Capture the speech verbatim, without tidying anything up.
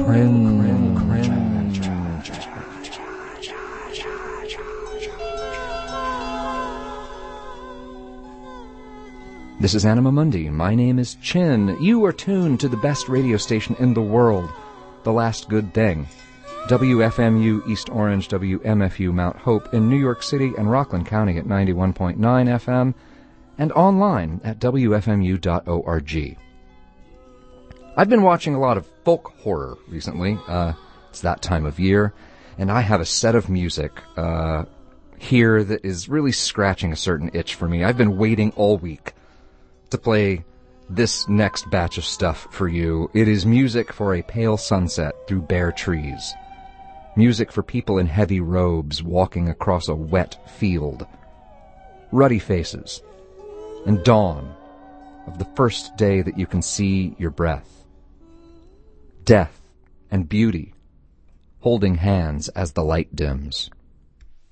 This is Anima Mundi. My name is Chin. You are tuned to the best radio station in the world, The Last Good Thing. W F M U East Orange, W M F U Mount Hope in New York City and Rockland County at ninety-one point nine F M, and online at W F M U dot org. I've been watching a lot of folk horror recently. Uh, it's that time of year, and I have a set of music uh, here that is really scratching a certain itch for me. I've been waiting all week to play this next batch of stuff for you. It is music for a pale sunset through bare trees. Music for people in heavy robes walking across a wet field. Ruddy faces. And dawn of the first day that you can see your breath. Death and beauty holding hands as the light dims.